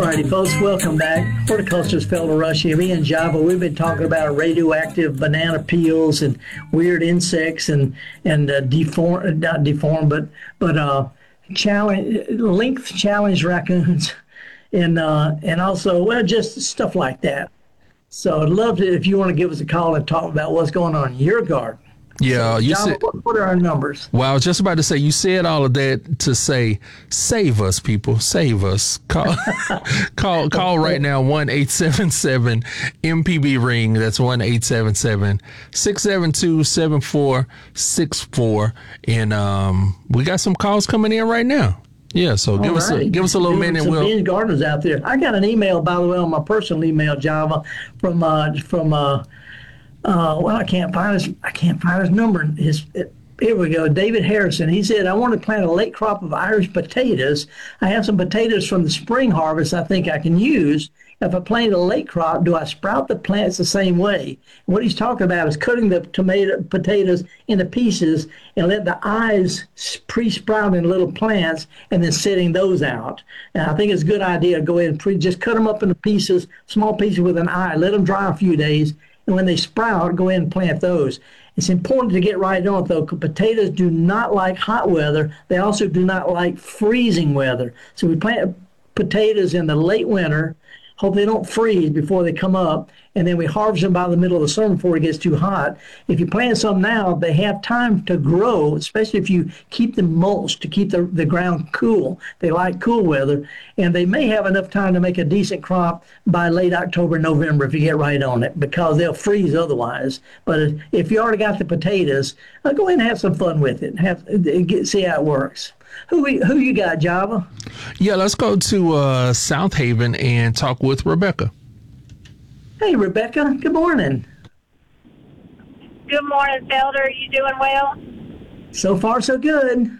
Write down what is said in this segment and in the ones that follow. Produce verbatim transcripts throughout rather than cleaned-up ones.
righty, folks, welcome back. Horticulturist Felder Rush here. Me and Java, we've been talking about radioactive banana peels and weird insects and and uh, deform, not deform, but but uh, challenge length challenge raccoons, and uh, and also well just stuff like that. So I'd love to if you want to give us a call and talk about what's going on in your garden. Yeah, so, you Java, said. what, what are our numbers? Well, I was just about to say, you said all of that to say, save us, people, save us. Call, call, call right now, one eight seven seven M P B ring. That's one eight seven seven six seven two seven four six four, and um, we got some calls coming in right now. Yeah, so give us a, give us a little Doing minute. Some We'll. binge gardeners out there. I got an email, by the way, on my personal email, Java, from uh, from. Uh, Uh, well, I can't find his. I can't find his number. His. Here we go. David Harrison. He said, "I want to plant a late crop of Irish potatoes. I have some potatoes from the spring harvest. I think I can use. If I plant a late crop, do I sprout the plants the same way?" And what he's talking about is cutting the tomato potatoes into pieces and let the eyes pre-sprout in little plants, and then setting those out. And I think it's a good idea to go ahead and pre- just cut them up into pieces, small pieces with an eye. Let them dry a few days. And when they sprout, go ahead and plant those. It's important to get right on it, though, because potatoes do not like hot weather. They also do not like freezing weather. So we plant potatoes in the late winter, hope they don't freeze before they come up, and then we harvest them by the middle of the summer before it gets too hot. If you plant some now, they have time to grow, especially if you keep them mulched to keep the, the ground cool. They like cool weather, and they may have enough time to make a decent crop by late October, November if you get right on it, because they'll freeze otherwise. But if you already got the potatoes, uh, go ahead and have some fun with it. Have get, see how it works. Who we, who you got, Java? Yeah, let's go to uh, South Haven and talk with Rebecca. Hey, Rebecca. Good morning. Good morning, Felder. You doing well? So far, so good.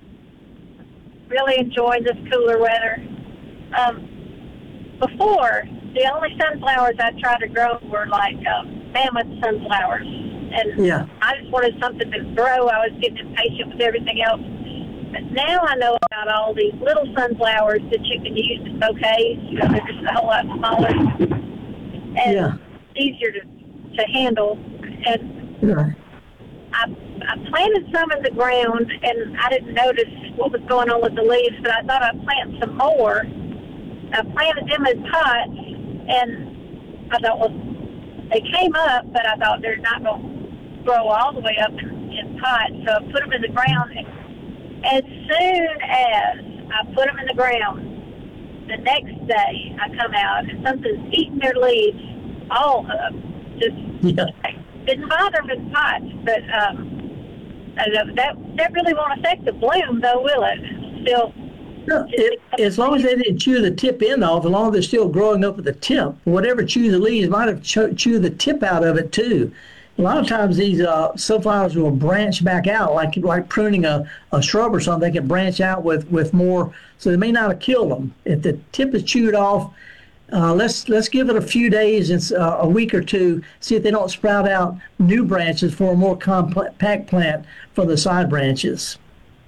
Really enjoying this cooler weather. Um, before, the only sunflowers I tried to grow were like um, mammoth sunflowers. And Yeah. I just wanted something to grow. I was getting impatient with everything else. But now I know about all these little sunflowers that you can use in bouquets. You know, they're just a whole lot smaller and Yeah. easier to, to handle. And Yeah. I, I planted some in the ground, and I didn't notice what was going on with the leaves, but I thought I'd plant some more. I planted them in pots, and I thought, well, they came up, but I thought they're not going to grow all the way up in, in pots, so I put them in the ground. And as soon as I put them in the ground, the next day I come out, and something's eating their leaves, all of them. Just Yeah. didn't bother them in pots, but um, I know that that really won't affect the bloom, though, will it? Still, No, it, as long as they didn't chew the tip end off, as long as they're still growing up at the tip, whatever chews the leaves might have chew, chewed the tip out of it too. A lot of times these uh, sunflowers will branch back out, like like pruning a, a shrub or something. They can branch out with, with more, so they may not have killed them. If the tip is chewed off, uh, let's let's give it a few days, and uh, a week or two, see if they don't sprout out new branches for a more compact plant for the side branches.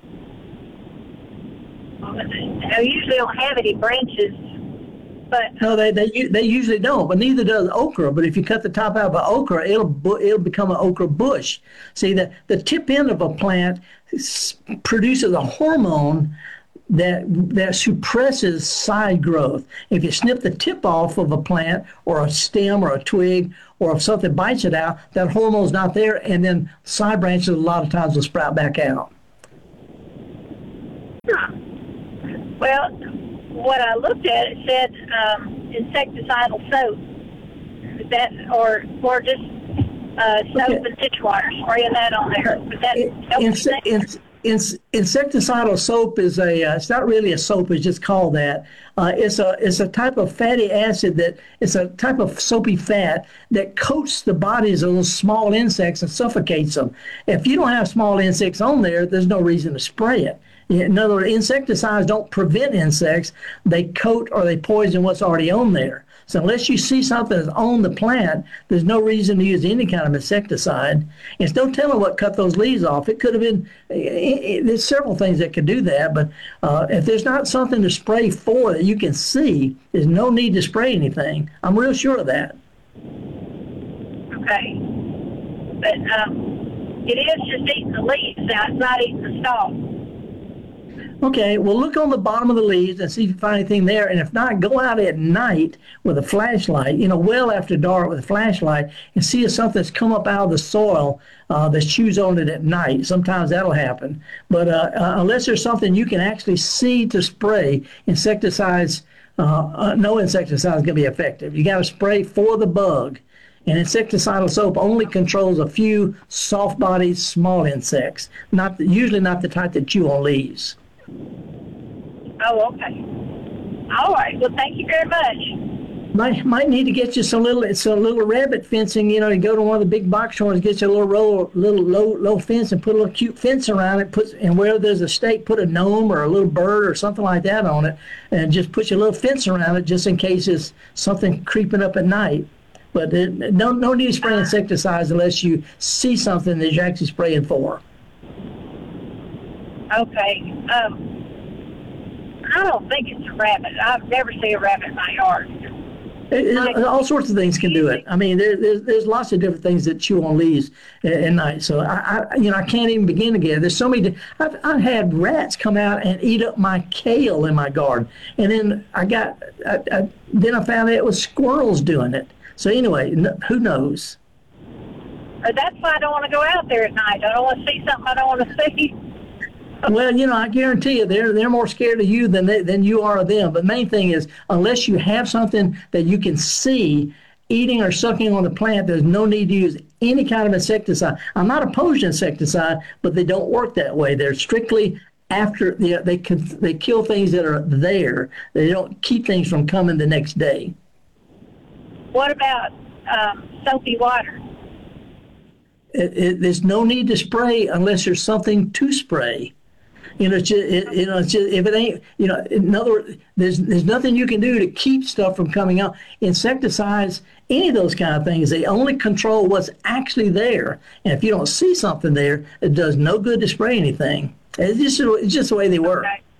I usually don't have any branches, but No, they they u- they usually don't, but neither does okra. But if you cut the top out of an okra, it'll bu- it'll become an okra bush. See, the the tip end of a plant s- produces a hormone that that suppresses side growth. If you snip the tip off of a plant or a stem or a twig, or if something bites it out, that hormone's not there, and then side branches a lot of times will sprout back out. huh. Well, what I looked at, it said um, insecticidal soap. Is that or or just uh, soap Okay. and dishwater, spraying that on there. But that It- help inse- things? ins- ins- insecticidal soap is a uh, it's not really a soap, it's just called that. Uh, it's a it's a type of fatty acid that it's a type of soapy fat that coats the bodies of those small insects and suffocates them. If you don't have small insects on there, there's no reason to spray it. In other words, insecticides don't prevent insects, they coat or they poison what's already on there. So unless you see something that's on the plant, there's no reason to use any kind of insecticide. And don't tell me what cut those leaves off. It could have been, it, it, there's several things that could do that. But uh, if there's not something to spray for that you can see, there's no need to spray anything. I'm real sure of that. Okay. But um, it is just eating the leaves now. It's not eating the stalk. Okay, well, look on the bottom of the leaves and see if you find anything there. And if not, go out at night with a flashlight, you know, well after dark with a flashlight, and see if something's come up out of the soil uh, that chews on it at night. Sometimes that'll happen. But uh, uh, unless there's something you can actually see to spray, insecticides, uh, uh, no insecticide is going to be effective. You got to spray for the bug. And insecticidal soap only controls a few soft-bodied small insects, not usually not the type that chew on leaves. Oh, okay. All right. Well, thank you very much. Might might need to get you some little some little rabbit fencing. You know, you go to one of the big box stores, get you a little roll, little low low fence, and put a little cute fence around it. Put and where there's a stake, put a gnome or a little bird or something like that on it, and just put your little fence around it, just in case it's something creeping up at night. But it, no no need to spray insecticides unless you see something that you're actually spraying for. Okay. Um, I don't think it's a rabbit. I've never seen a rabbit in my yard. It, it, all sorts of things can do it. I mean, there, there's there's lots of different things that chew on leaves at, at night. So I, I, you know, I can't even begin to get. There's so many. I've I've had rats come out and eat up my kale in my garden, and then I got. I, I, then I found out it was squirrels doing it. So anyway, no, who knows? Or that's why I don't want to go out there at night. I don't want to see something I don't want to see. Well, you know, I guarantee you, they're they're more scared of you than they, than you are of them. But the main thing is, unless you have something that you can see eating or sucking on the plant, there's no need to use any kind of insecticide. I'm not opposed to insecticide, but they don't work that way. They're strictly after they they can, they kill things that are there. They don't keep things from coming the next day. What about um, soapy water? It, it, there's no need to spray unless there's something to spray. You know, it's just, it, you know, it's just, if it ain't, you know, in other words, there's there's nothing you can do to keep stuff from coming out. Insecticides, any of those kind of things, they only control what's actually there. And if you don't see something there, it does no good to spray anything. It's just it's just the way they work. Okay.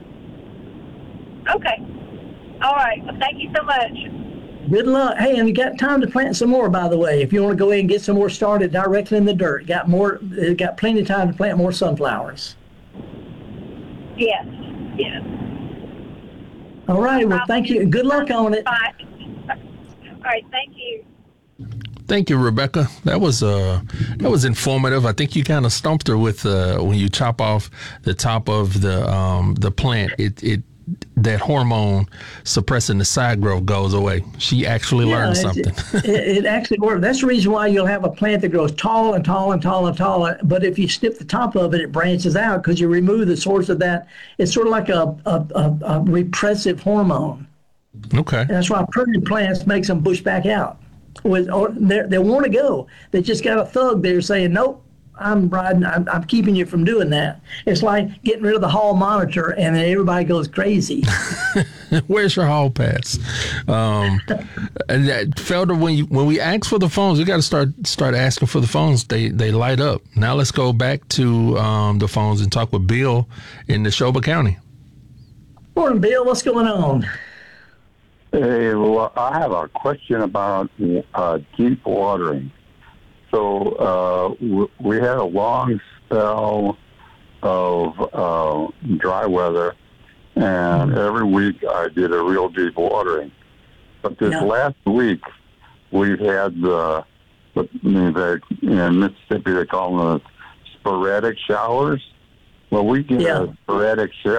Okay. All right. Well, thank you so much. Good luck. Hey, and you got time to plant some more, by the way. If you want to go ahead and get some more started directly in the dirt, got more, got plenty of time to plant more sunflowers. Yes. Yes. All right. Well, thank you. Good luck on it. Bye. All right. Thank you. Thank you, Rebecca. That was uh that was informative. I think you kind of stumped her with uh, when you chop off the top of the um the plant. It it that hormone suppressing the side growth goes away. She actually Yeah, learned it- something. It, it actually works. That's the reason why you'll have a plant that grows tall and tall and tall and tall. But if you snip the top of it, it branches out because you remove the source of that. It's sort of like a, a, a, a repressive hormone. Okay. And that's why pruning plants makes them bush back out. With, or they they want to go. They just got a thug there saying, nope, I'm riding, I'm, I'm keeping you from doing that. It's like getting rid of the hall monitor and then everybody goes crazy. Where's your hall pass? Um, and that, Felder, when you when we ask for the phones, we got to start start asking for the phones. They they light up. Now let's go back to um, the phones and talk with Bill in Neshoba County. Morning, Bill. What's going on? Hey, well, I have a question about uh, deep watering. So uh, w- we had a long spell of uh, dry weather, and every week I did a real deep watering. But this Yeah. last week, we've had the, the, the in Mississippi they call them the sporadic showers. Well, we get Yeah. a sporadic shower.